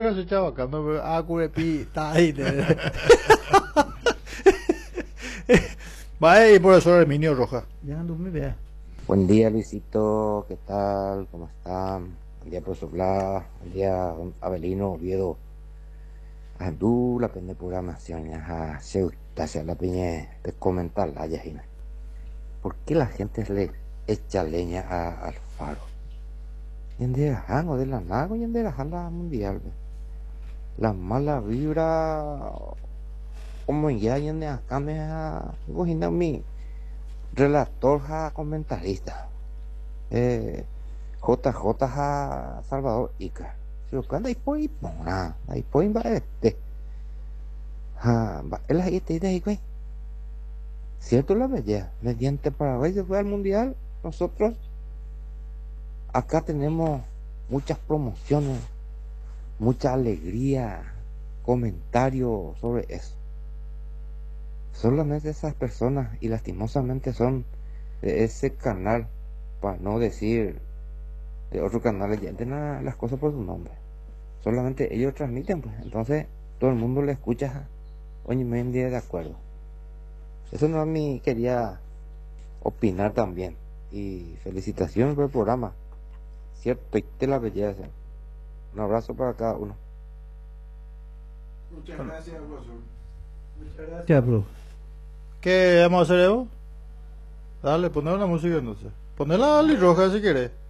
ahora se echaba acá, no, curepi, está ahí. Va ahí, profesor Herminio Roja. Ya ando muy bien. Buen día, Luisito, ¿qué tal? ¿Cómo están? Buen día, profesor Blas. Buen día, don Avelino Oviedo. Andu la pende programación, ya se hacia la piña de comentar la yajina. ¿Por qué la gente le echa leña al faro? Y en de de la nago y en de la mundial. La mala vibra, como ya y en de acá me ha cogido mi relator ja comentarista. JJ ha Salvador Ica. Si lo canta y pues pona, ahí pues va va el ahí te dice güey. Cierto la bella, mediante Paraguay se fue al mundial, nosotros acá tenemos muchas promociones, mucha alegría, comentarios sobre eso. Solamente esas personas y lastimosamente son de ese canal, para no decir de otros canales, ya entienden las cosas por su nombre. Solamente ellos transmiten, pues. Entonces todo el mundo le escucha. Oye, me de acuerdo. Eso no a mí quería opinar también. Y felicitaciones por el programa. Cierto, y te la belleza. Un abrazo para cada uno. Muchas gracias, profesor. Muchas gracias, bro. ¿Qué vamos a hacer, Evo? Dale, poner una música entonces. Ponela a Ali Roja si querés.